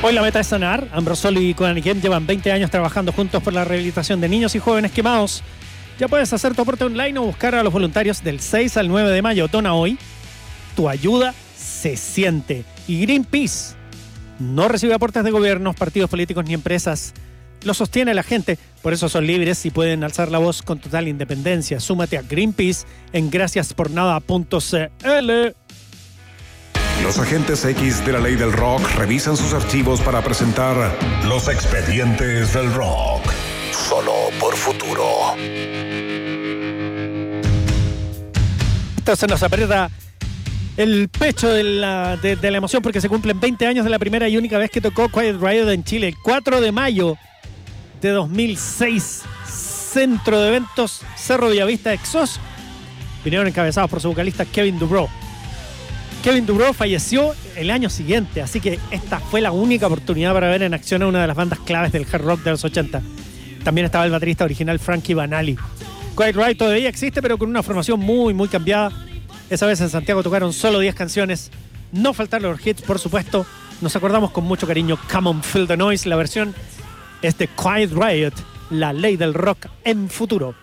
Hoy la meta es sanar. Ambrosoli y Coaniquem llevan 20 años trabajando juntos por la rehabilitación de niños y jóvenes quemados. Ya puedes hacer tu aporte online o buscar a los voluntarios del 6 al 9 de mayo. Dona hoy. Tu ayuda se siente. Y Greenpeace no recibe aportes de gobiernos, partidos políticos ni empresas. Lo sostiene la gente, por eso son libres y pueden alzar la voz con total independencia. Súmate a Greenpeace en graciaspornada.cl. Los agentes X de la ley del rock revisan sus archivos para presentar Los Expedientes del Rock. Solo por Futuro. Esto se nos aprieta el pecho de la emoción porque se cumplen 20 años de la primera y única vez que tocó Quiet Riot en Chile. El 4 de mayo de 2006. Centro de Eventos Cerro Villavista Exos. Vinieron encabezados por su vocalista Kevin Dubrow. Kevin Dubrow falleció el año siguiente, así que esta fue la única oportunidad para ver en acción a una de las bandas claves del hard rock de los 80. También estaba el baterista original Frankie Banali. Quiet Riot todavía existe, pero con una formación muy, muy cambiada. Esa vez en Santiago tocaron solo 10 canciones. No faltaron los hits, por supuesto. Nos acordamos con mucho cariño Come On Feel the Noise. La versión es de Quiet Riot, la ley del rock en futuro.